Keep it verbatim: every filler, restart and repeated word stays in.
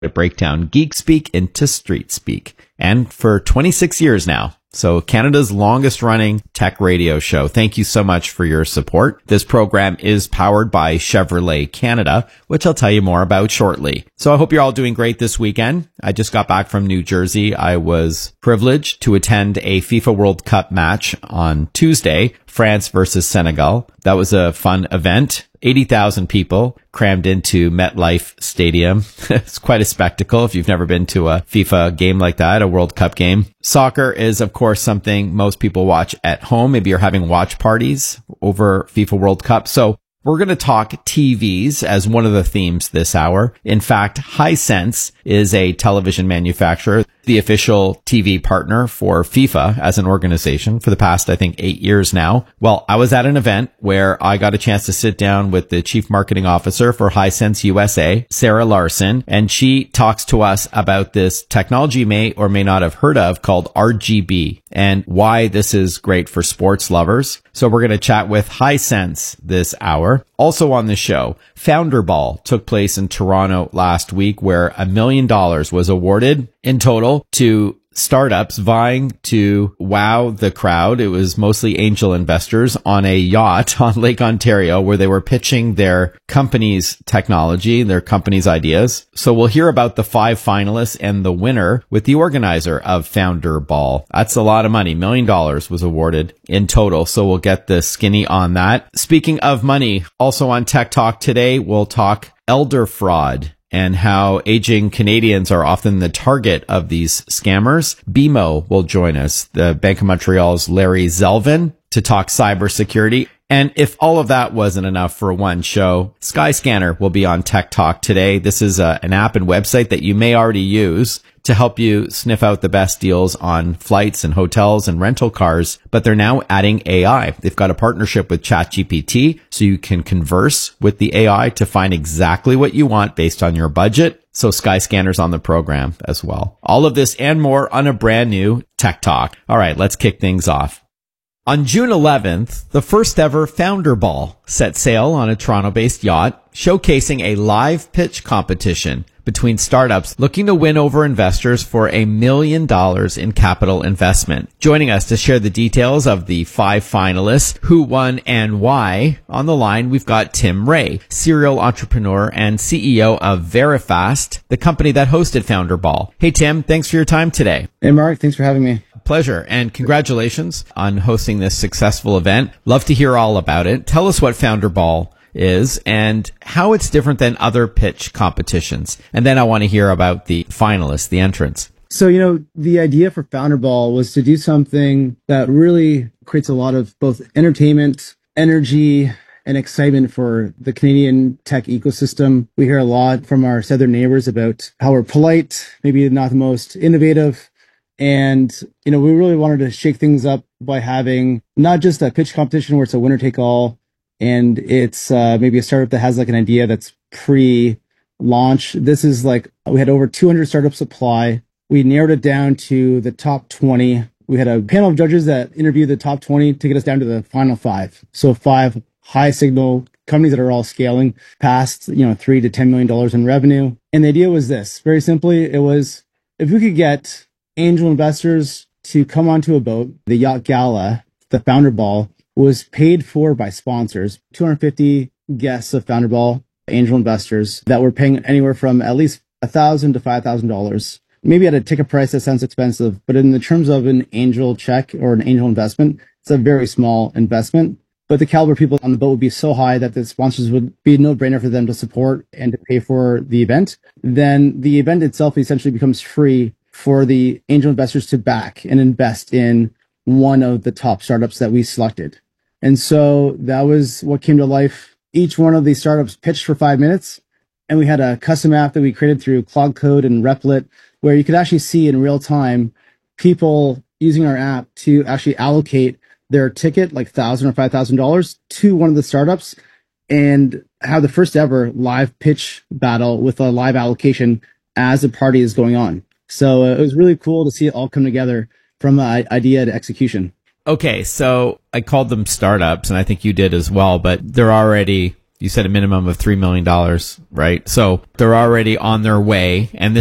to break down geek speak into street speak. And for twenty-six years now. So Canada's longest running tech radio show. Thank you so much for your support. This program is powered by Chevrolet Canada, which I'll tell you more about shortly. So I hope you're all doing great this weekend. I just got back from New Jersey. I was privileged to attend a FIFA World Cup match on Tuesday, France versus Senegal. That was a fun event. eighty thousand people crammed into MetLife Stadium. It's quite a spectacle if you've never been to a FIFA game like that, a World Cup game. Soccer is, of course, something most people watch at home. Maybe you're having watch parties over FIFA World Cup. So we're going to talk T Vs as one of the themes this hour. In fact, Hisense is a television manufacturer, the official T V partner for FIFA as an organization for the past, I think, eight years now. Well, I was at an event where I got a chance to sit down with the chief marketing officer for Hisense U S A, Sarah Larson, and she talks to us about this technology you may or may not have heard of called R G B and why this is great for sports lovers. So we're going to chat with Hisense this hour. Also on the show, Founder Ball took place in Toronto last week where a million dollars was awarded in total to startups vying to wow the crowd. It was mostly angel investors on a yacht on Lake Ontario where they were pitching their company's technology, their company's ideas. So we'll hear about the five finalists and the winner with the organizer of Founder Ball. That's a lot of money. Million dollars was awarded in total. So we'll get the skinny on that. Speaking of money, also on Tech Talk today, we'll talk elder fraud and how aging Canadians are often the target of these scammers. B M O will join us, the Bank of Montreal's Larry Zelvin, to talk cybersecurity. And if all of that wasn't enough for one show, Skyscanner will be on Tech Talk today. This is a, an app and website that you may already use to help you sniff out the best deals on flights and hotels and rental cars. But they're now adding A I. They've got a partnership with ChatGPT, so you can converse with the A I to find exactly what you want based on your budget. So Skyscanner's on the program as well. All of this and more on a brand new Tech Talk. All right, let's kick things off. On June eleventh, the first ever Founder Ball set sail on a Toronto-based yacht, showcasing a live pitch competition between startups looking to win over investors for a million dollars in capital investment. Joining us to share the details of the five finalists, who won and why, on the line we've got Tim Ray, serial entrepreneur and C E O of Verifast, the company that hosted Founder Ball. Hey Tim, thanks for your time today. Hey Mark, thanks for having me. Pleasure. And congratulations on hosting this successful event. Love to hear all about it. Tell us what Founder Ball is and how it's different than other pitch competitions. And then I want to hear about the finalists, the entrants. So, you know, the idea for Founder Ball was to do something that really creates a lot of both entertainment, energy, and excitement for the Canadian tech ecosystem. We hear a lot from our southern neighbors about how we're polite, maybe not the most innovative. And, you know, we really wanted to shake things up by having not just a pitch competition where it's a winner take all and it's uh, maybe a startup that has like an idea that's pre-launch. This is like, we had over two hundred startups apply. We narrowed it down to the top twenty. We had a panel of judges that interviewed the top twenty to get us down to the final five. So five high signal companies that are all scaling past, you know, three to ten million dollars in revenue. And the idea was this, very simply, it was if we could get angel investors to come onto a boat, the Yacht Gala, the Founder Ball, was paid for by sponsors. two hundred fifty guests of Founder Ball, angel investors that were paying anywhere from at least one thousand dollars to five thousand dollars. Maybe at a ticket price that sounds expensive, but in the terms of an angel check or an angel investment, it's a very small investment. But the caliber of people on the boat would be so high that the sponsors would be a no-brainer for them to support and to pay for the event. Then the event itself essentially becomes free for the angel investors to back and invest in one of the top startups that we selected. And so that was what came to life. Each one of these startups pitched for five minutes, and we had a custom app that we created through Cloud Code and Replit, where you could actually see in real time people using our app to actually allocate their ticket, like one thousand dollars or five thousand dollars, to one of the startups and have the first ever live pitch battle with a live allocation as the party is going on. So uh, it was really cool to see it all come together from uh, idea to execution. Okay, so I called them startups, and I think you did as well, but they're already You said a minimum of three million dollars, right? So they're already on their way. And